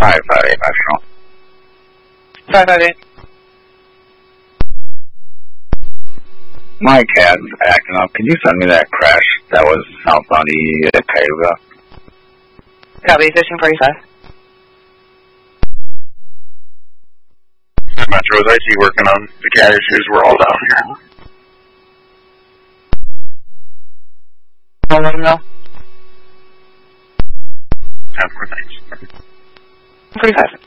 558 National. 558. My cab's acting up. Can you send me that crash that was southbound E at Cayuga? Copy, 1545. Metro is IT working on the cat issues. We're all down here. I'll let him know. 10-4, thanks. 45.